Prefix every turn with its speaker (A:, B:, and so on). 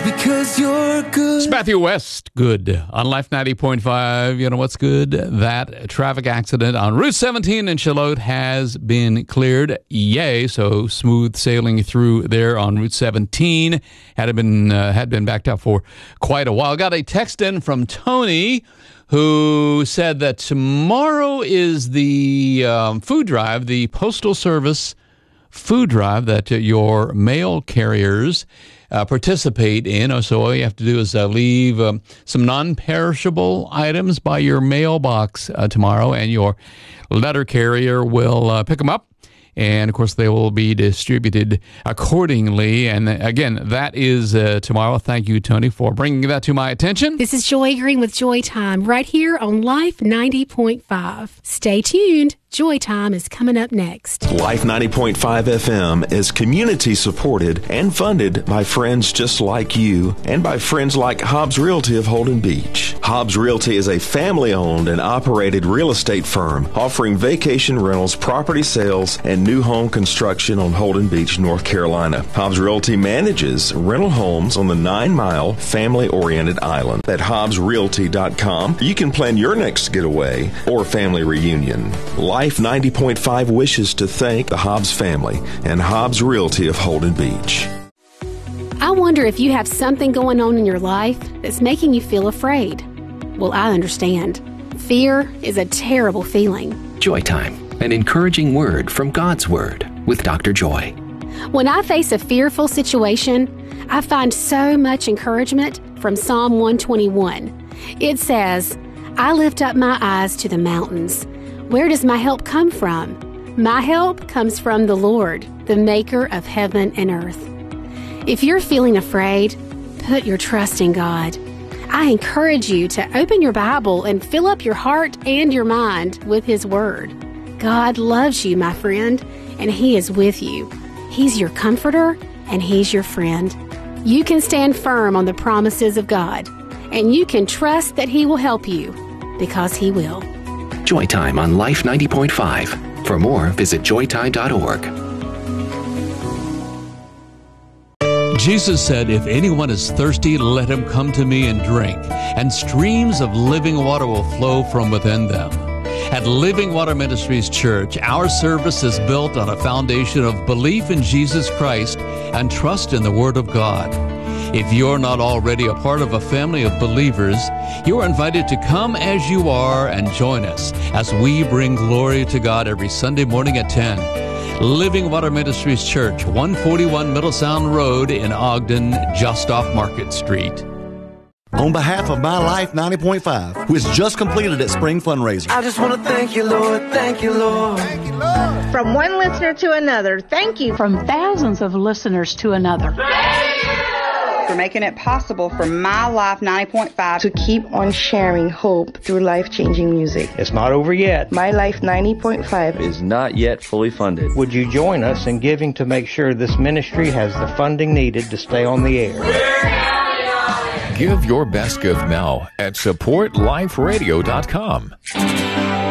A: because you're good.
B: It's Matthew West, good, on Life 90.5. You know what's good? That traffic accident on Route 17 in Charlotte has been cleared. Yay, so smooth sailing through there on Route 17. Had been backed up for quite a while. Got a text in from Tony, who said that tomorrow is the food drive, the Postal Service food drive that your mail carriers participate in. So all you have to do is leave some non-perishable items by your mailbox tomorrow, and your letter carrier will pick them up. And, of course, they will be distributed accordingly. And, again, that is tomorrow. Thank you, Tony, for bringing that to my attention.
C: This is Joy Green with Joy Time right here on Life 90.5. Stay tuned. Joy Time is coming up next.
D: Life 90.5 FM is community supported and funded by friends just like you and by friends like Hobbs Realty of Holden Beach. Hobbs Realty is a family-owned and operated real estate firm offering vacation rentals, property sales, and new home construction on Holden Beach, North Carolina. Hobbs Realty manages rental homes on the 9-mile family-oriented island. At hobbsrealty.com, you can plan your next getaway or family reunion. Life 90.5 wishes to thank the Hobbs family and Hobbs Realty of Holden Beach.
C: I wonder if you have something going on in your life that's making you feel afraid. Well, I understand. Fear is a terrible feeling.
E: Joy Time, an encouraging word from God's Word with Dr. Joy.
C: When I face a fearful situation, I find so much encouragement from Psalm 121. It says, I lift up my eyes to the mountains. Where does my help come from? My help comes from the Lord, the maker of heaven and earth. If you're feeling afraid, put your trust in God. I encourage you to open your Bible and fill up your heart and your mind with His Word. God loves you, my friend, and He is with you. He's your comforter, and He's your friend. You can stand firm on the promises of God, and you can trust that He will help you, because He will.
E: Joy Time on Life 90.5. For more, visit joytime.org.
B: Jesus said, if anyone is thirsty, let him come to me and drink, and streams of living water will flow from within them. At Living Water Ministries Church, our service is built on a foundation of belief in Jesus Christ and trust in the Word of God. If you're not already a part of a family of believers, you are invited to come as you are and join us as we bring glory to God every Sunday morning at 10. Living Water Ministries Church, 141 Middle Sound Road in Ogden, just off Market Street.
F: On behalf of My Life 90.5, who is just completed its spring fundraiser,
A: I just want to thank you, Lord. Thank you, Lord. Thank you, Lord.
G: From one listener to another, thank you.
H: From thousands of listeners to another.
I: For making it possible for My Life 90.5
G: to keep on sharing hope through life-changing music.
J: It's not over yet.
G: My Life 90.5
J: is not yet fully funded. Would you join us in giving to make sure this ministry has the funding needed to stay on the air?
K: Give your best gift now at supportliferadio.com.